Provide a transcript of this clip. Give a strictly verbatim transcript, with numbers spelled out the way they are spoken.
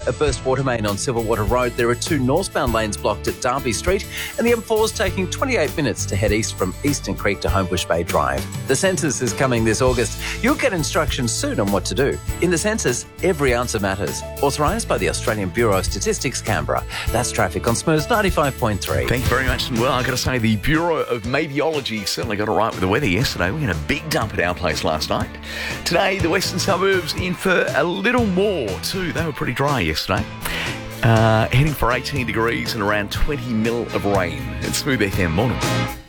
a burst water main on Silverwater Road. There are two northbound lanes blocked at Derby Street, and the M four is taking twenty-eight minutes to head east from Eastern Creek to Homebush Bay Drive. The census is coming this August. You'll get instructions soon on what to do. In the census, every answer matters. Authorised by the Australian Bureau of Statistics, Canberra. That's traffic on Smooth ninety-five point three. Thank you very much. And well, I've got to say, the Bureau of Meteorology certainly got it right with the weather yesterday. We had a big dump at our place last night. Today, the western suburbs in for a little more too. They were pretty dry yesterday. Uh, heading for eighteen degrees and around twenty mil of rain. It's Smooth F M. Morning.